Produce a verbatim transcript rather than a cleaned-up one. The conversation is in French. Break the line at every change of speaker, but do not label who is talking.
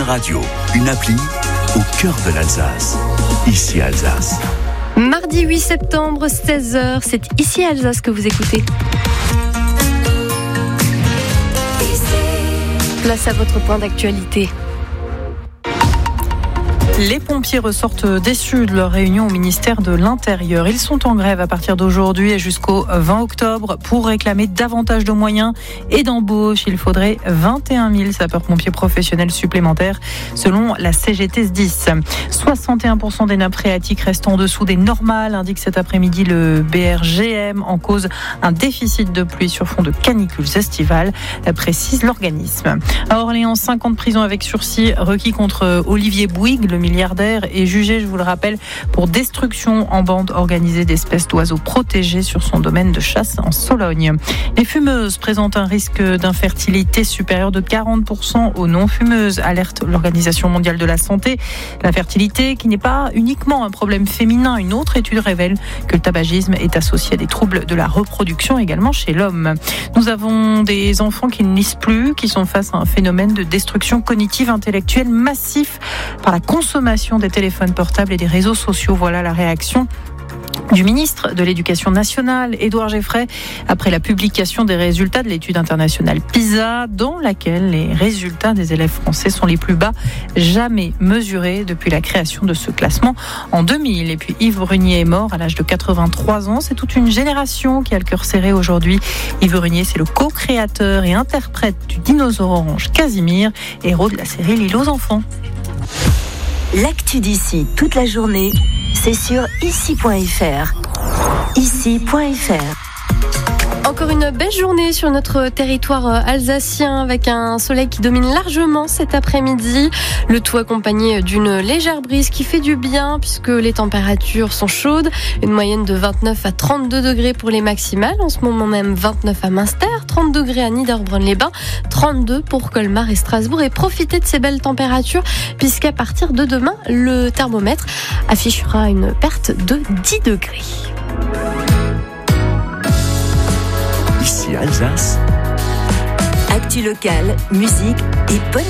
radio, une appli au cœur de l'Alsace. Ici Alsace.
Mardi huit septembre, seize heures, c'est Ici Alsace que vous écoutez. Place à votre point d'actualité.
Les pompiers ressortent déçus de leur réunion au ministère de l'Intérieur. Ils sont en grève à partir d'aujourd'hui et jusqu'au vingt octobre pour réclamer davantage de moyens et d'embauche. Il faudrait vingt et un mille sapeurs-pompiers professionnels supplémentaires selon la C G T S dix. soixante et un pour cent des nappes phréatiques restent en dessous des normales, indique cet après-midi le B R G M, en cause un déficit de pluie sur fond de canicules estivales, précise l'organisme. À Orléans, cinq ans de prison avec sursis requis contre Olivier Bouygues, le milliardaire, est jugé, je vous le rappelle, pour destruction en bande organisée d'espèces d'oiseaux protégés sur son domaine de chasse en Sologne. Les fumeuses présentent un risque d'infertilité supérieur de quarante pour cent aux non-fumeuses, alerte l'Organisation mondiale de la santé. L'infertilité qui n'est pas uniquement un problème féminin. Une autre étude révèle que le tabagisme est associé à des troubles de la reproduction également chez l'homme. Nous avons des enfants qui ne lisent plus, qui sont face à un phénomène de destruction cognitive intellectuelle massif par la consommation des téléphones portables et des réseaux sociaux. Voilà la réaction du ministre de l'Éducation nationale, Édouard Geffray, après la publication des résultats de l'étude internationale PISA, dans laquelle les résultats des élèves français sont les plus bas jamais mesurés depuis la création de ce classement en deux mille. Et puis Yves Brunier est mort à l'âge de quatre-vingt-trois ans. C'est toute une génération qui a le cœur serré aujourd'hui. Yves Brunier, c'est le co-créateur et interprète du dinosaure orange Casimir, héros de la série L'île aux enfants.
L'actu d'ici toute la journée, c'est sur ici point f r. ici point f r.
Encore une belle journée sur notre territoire alsacien avec un soleil qui domine largement cet après-midi. Le tout accompagné d'une légère brise qui fait du bien puisque les températures sont chaudes. Une moyenne de vingt-neuf à trente-deux degrés pour les maximales. En ce moment même vingt-neuf à Münster, trente degrés à Niederbronn-les-Bains, trente-deux pour Colmar et Strasbourg. Et profitez de ces belles températures puisqu'à partir de demain, le thermomètre affichera une perte de dix degrés.
Ici Alsace.
Actu locale, musique et bonne